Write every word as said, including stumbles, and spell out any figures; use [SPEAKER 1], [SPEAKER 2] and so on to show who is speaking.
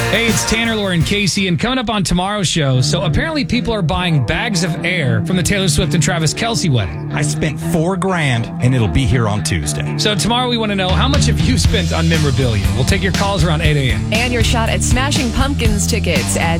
[SPEAKER 1] Hey, it's Tanner, Laura, and Casey, and coming up on tomorrow's show. So apparently people are buying bags of air from the Taylor Swift and Travis Kelce wedding.
[SPEAKER 2] I spent four grand, and it'll be here on Tuesday.
[SPEAKER 1] So tomorrow we want to know, how much have you spent on memorabilia? We'll take your calls around eight a.m.
[SPEAKER 3] And your shot at Smashing Pumpkins tickets at